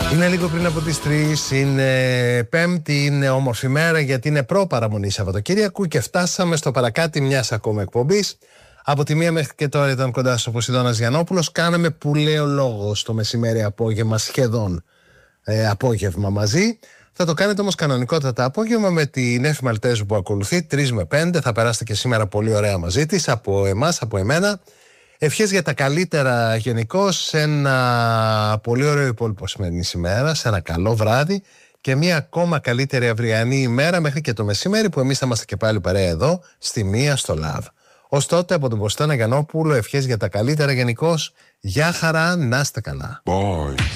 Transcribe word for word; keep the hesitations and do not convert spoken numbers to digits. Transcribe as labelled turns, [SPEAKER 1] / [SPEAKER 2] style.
[SPEAKER 1] Είναι λίγο πριν από τις τρεις, είναι Πέμπτη, είναι όμορφη μέρα γιατί είναι προ-παραμονή Σαββατοκύριακου και φτάσαμε στο παρακάτι μιας ακόμα εκπομπής. Από τη μία μέχρι και τώρα ήταν κοντά στο Ποσειδώνας Γιαννόπουλος. Κάναμε που λέω λόγο στο μεσημέρι απόγευμα, σχεδόν ε, απόγευμα μαζί. Θα το κάνετε όμως κανονικότατα απόγευμα με την Εύη Μαλτέζου που ακολουθεί, τρεις με πέντε. Θα περάσετε και σήμερα πολύ ωραία μαζί της, από εμάς, από εμένα. Ευχές για τα καλύτερα γενικώς, σε ένα πολύ ωραίο υπόλοιπο σημερινής ημέρας, σε ένα καλό βράδυ και μια ακόμα καλύτερη αυριανή ημέρα μέχρι και το μεσημέρι που εμείς θα είμαστε και πάλι παρέα εδώ, στη μία στο Love. Ως τότε από τον Κωστάνα Γιαννόπουλο, ευχές για τα καλύτερα γενικώς, γεια χαρά, να είστε καλά. Boys.